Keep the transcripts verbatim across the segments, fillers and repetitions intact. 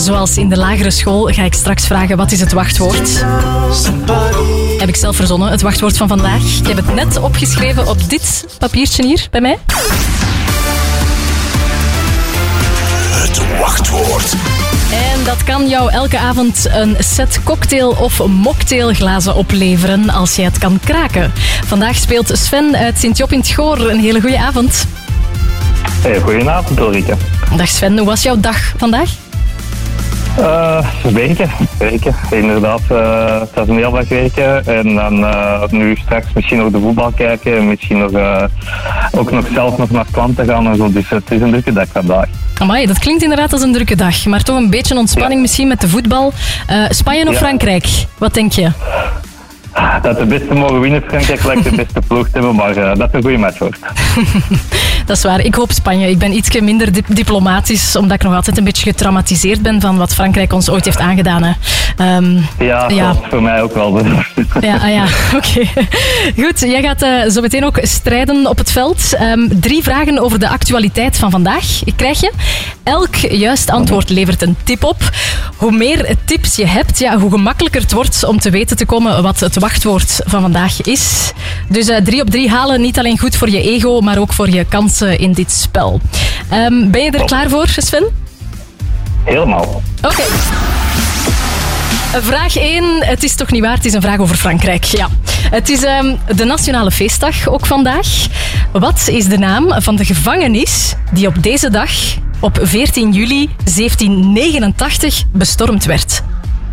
zoals in de lagere school ga ik straks vragen wat is het wachtwoord. Heb ik zelf verzonnen, het wachtwoord van vandaag. Ik heb het net opgeschreven op dit papiertje hier bij mij. Het wachtwoord. En dat kan jou elke avond een set cocktail of mocktailglazen opleveren als jij het kan kraken. Vandaag speelt Sven uit Sint-Job in het Goor. Een hele goede avond. Hey, goedenavond Ulrike. Dag Sven, hoe was jouw dag vandaag? Uh, werken, werken. Inderdaad, uh, het was een heel dag werken. En dan uh, nu straks misschien nog de voetbal kijken. En misschien nog, uh, ook nog zelf nog naar klanten gaan en zo. Dus het is een drukke dag vandaag. Amai, dat klinkt inderdaad als een drukke dag. Maar toch een beetje ontspanning ja. misschien met de voetbal. Uh, Spanje of ja. Frankrijk? Wat denk je? Dat de beste mogen winnen, Frankrijk lijkt de beste ploeg te hebben, maar uh, dat een goede match wordt. Dat is waar. Ik hoop Spanje. Ik ben ietsje minder dip- diplomatisch, omdat ik nog altijd een beetje getraumatiseerd ben van wat Frankrijk ons ooit heeft aangedaan. Hè. Um, ja, ja, dat is voor mij ook wel. Ja, ah ja, oké. Okay. Goed, jij gaat uh, zo meteen ook strijden op het veld. Um, drie vragen over de actualiteit van vandaag krijg je. Elk juist antwoord levert een tip op. Hoe meer tips je hebt, ja, hoe gemakkelijker het wordt om te weten te komen wat het wachtwoord van vandaag is. Dus uh, drie op drie halen, niet alleen goed voor je ego, maar ook voor je kansen in dit spel. Um, ben je er klaar voor, Sven? Helemaal. Oké. Okay. Vraag één, het is toch niet waar, het is een vraag over Frankrijk. Ja. Het is um, de nationale feestdag ook vandaag. Wat is de naam van de gevangenis die op deze dag, op veertien juli zeventien negenentachtig, bestormd werd?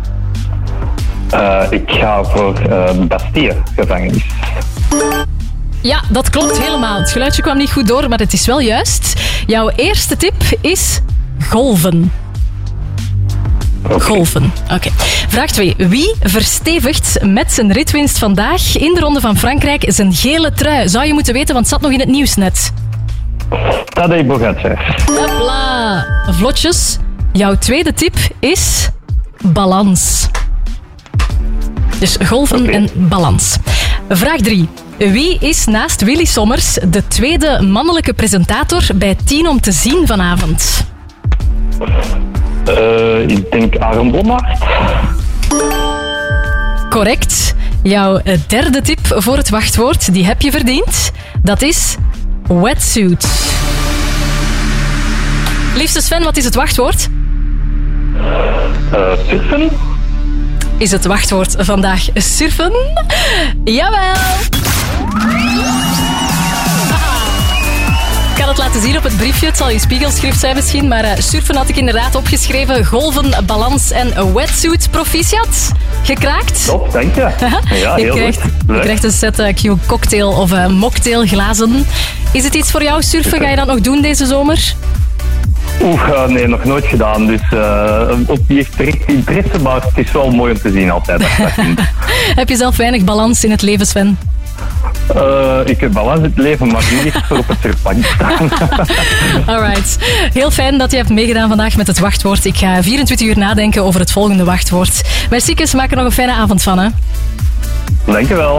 Uh, ik ga voor uh, Bastille-gevangenis. Ja, dat klopt helemaal. Het geluidje kwam niet goed door, maar het is wel juist. Jouw eerste tip is golven. Okay. Golven. Oké. Okay. Vraag twee. Wie verstevigt met zijn ritwinst vandaag in de Ronde van Frankrijk zijn gele trui? Zou je moeten weten, want het zat nog in het nieuws net. Tadej Pogačar. Hopla. Vlotjes. Jouw tweede tip is balans. Dus golven okay. en balans. Vraag drie. Wie is naast Willy Sommers de tweede mannelijke presentator bij tien om te zien vanavond? Uh, ik denk Aaron Blommaert. Correct. Jouw derde tip voor het wachtwoord, die heb je verdiend. Dat is wetsuit. Liefste Sven, wat is het wachtwoord? Uh, surfen. Is het wachtwoord vandaag surfen? Jawel! Ik kan het laten zien op het briefje. Het zal je spiegelschrift zijn misschien. Maar uh, surfen had ik inderdaad opgeschreven. Golven, balans en wetsuit. Proficiat. Gekraakt. Top, dank je. Ja, heel je krijgt, goed. Je krijgt een set uh, Q cocktail of uh, mocktailglazen. Is het iets voor jou, surfen? Ga je dat nog doen deze zomer? Oeh, uh, nee, nog nooit gedaan. Dus uh, op die echt direct interesse, maar het is wel mooi om te zien altijd. Heb je zelf weinig balans in het leven, Sven? Uh, ik heb balans in het leven, maar niet echt voor op het serpent staan. Alright. Heel fijn dat je hebt meegedaan vandaag met het wachtwoord. Ik ga vierentwintig uur nadenken over het volgende wachtwoord. Merci, maak er nog een fijne avond van, hè. Dankjewel.